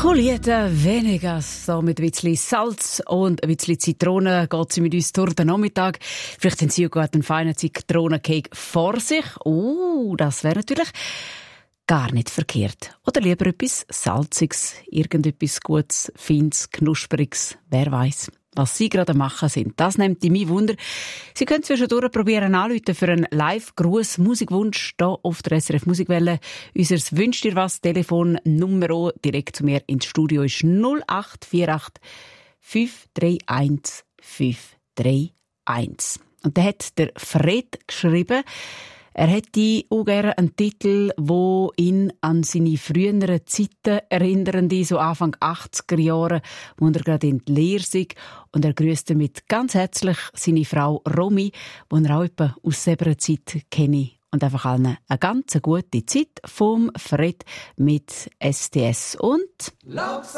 Julieta Venegas, so mit ein bisschen Salz und ein bisschen Zitrone geht sie mit uns durch den Nachmittag. Vielleicht haben Sie ja gerade einen feinen Zitronencake vor sich. Das wäre natürlich gar nicht verkehrt. Oder lieber etwas Salziges, irgendetwas Gutes, Feines, Knuspriges, wer weiß. Was Sie gerade machen sind, das nimmt mich Wunder. Sie können zwischendurch probieren anrufen für einen Live-Gruß, Musikwunsch hier auf der SRF Musikwelle. Unser «Wünscht dir was» Telefonnummer direkt zu mir ins Studio ist 0848 531 531. Und da hat der Fred geschrieben, er hätte auch gerne einen Titel, der ihn an seine früheren Zeiten erinnern, so Anfang 80er Jahre, wo er gerade in die Lehre sei. Und er grüßt damit ganz herzlich seine Frau Romy, die er auch etwa aus dieser Zeit kenne. Und einfach allen eine ganz gute Zeit vom Fred mit STS und